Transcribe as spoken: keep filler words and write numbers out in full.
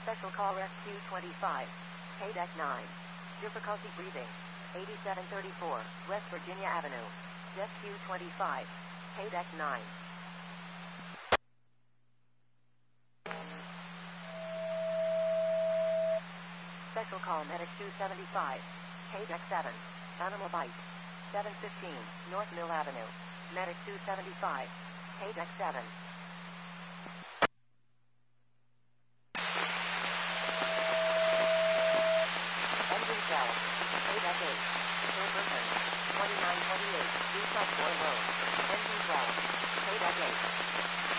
Special call Rescue twenty-five. Paydeck nine. Difficulty breathing. eighty-seven thirty-four, West Virginia Avenue. Rescue twenty-five. Paydeck nine. Special call Medic two seventy-five. Paydeck seven. Animal bite. seven fifteen, North Mill Avenue. Medic two seventy-five. Paydeck seven. Engine cell. Paydeck eight. Per person. twenty-nine twenty-eight, three plus four low. Engine cell. Paydeck eight.